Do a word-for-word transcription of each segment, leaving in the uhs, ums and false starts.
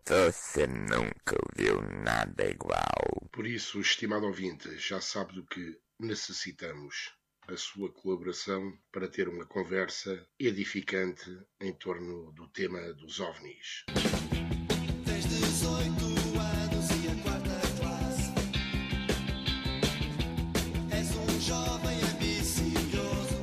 Você nunca ouviu nada igual. Por isso, estimado ouvinte, já sabe do que necessitamos. A sua colaboração para ter uma conversa edificante em torno do tema dos OVNIs. Tens dezoito anos e a quarta classe. És um jovem ambicioso.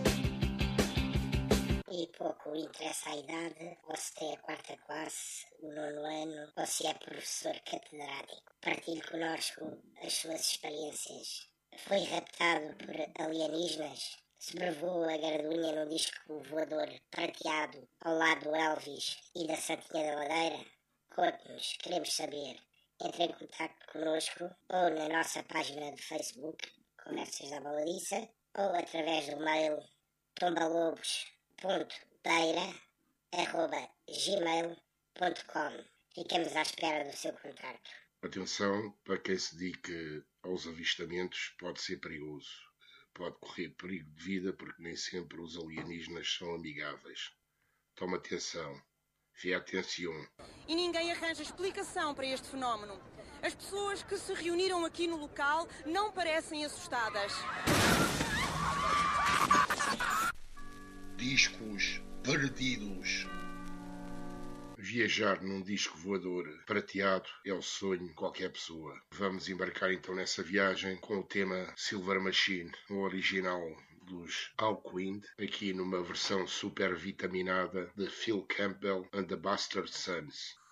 E pouco interessa a idade, ou se tem a quarta classe, o nono ano, ou se é professor catedrático. Partilhe connosco as suas experiências. Foi raptado por alienígenas? Sobrevoo a gardunha num disco voador prateado ao lado do Elvis e da Santinha da Ladeira? Conte-nos, queremos saber. Entre em contato connosco ou na nossa página de Facebook, Conversas da Baladiça, ou através do mail tombalobos ponto beira arroba gmail ponto com. Ficamos à espera do seu contacto. Atenção, para quem se dedica aos avistamentos, pode ser perigoso. Pode correr perigo de vida porque nem sempre os alienígenas são amigáveis. Toma atenção. Fé atenção. E ninguém arranja explicação para este fenómeno. As pessoas que se reuniram aqui no local não parecem assustadas. Discos perdidos. Viajar num disco voador prateado é o sonho de qualquer pessoa. Vamos embarcar então nessa viagem com o tema Silver Machine, o original dos Hawkwind, aqui numa versão super vitaminada de Phil Campbell and the Bastard Sons.